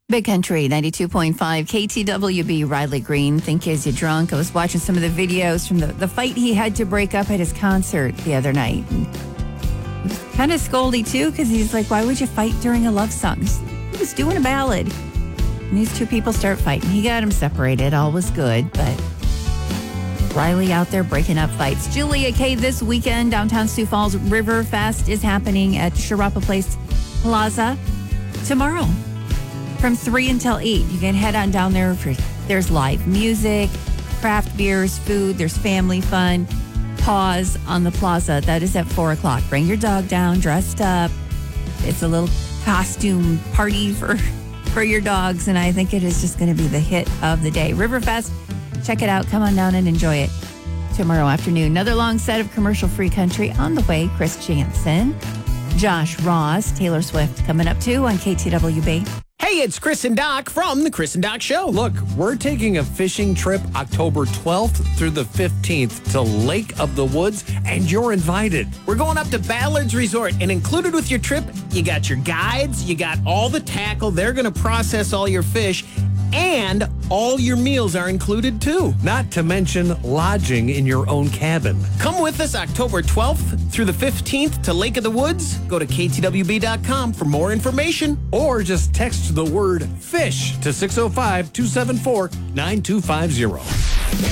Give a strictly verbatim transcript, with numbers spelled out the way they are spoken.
Big Country ninety-two point five K T W B. Riley Green, think is you drunk? I was watching some of the videos from the, the fight he had to break up at his concert the other night. Kind of scoldy too, because he's like, why would you fight during a love song? He was doing a ballad. And these two people start fighting. He got them separated. All was good, but Riley out there breaking up fights. Julia K. this weekend, downtown Sioux Falls River Fest is happening at Sharapa Place Plaza tomorrow from three until eight. You can head on down there. For There's live music, craft beers, food. There's family fun. Pause on the plaza. That is at four o'clock. Bring your dog down, dressed up. It's a little costume party for, for your dogs, and I think it is just going to be the hit of the day. Riverfest, check it out. Come on down and enjoy it tomorrow afternoon. Another long set of commercial-free country on the way. Chris Jansen, Josh Ross, Taylor Swift coming up too on K T W B. Hey, it's Chris and Doc from The Chris and Doc Show. Look, we're taking a fishing trip October twelfth through the fifteenth to Lake of the Woods, and you're invited. We're going up to Ballard's Resort, and included with your trip, you got your guides, you got all the tackle. They're going to process all your fish, and all your meals are included too. Not to mention lodging in your own cabin. Come with us October twelfth through the fifteenth to Lake of the Woods. Go to K T W B dot com for more information. Or just text the word FISH to six oh five, two seven four, nine two five zero.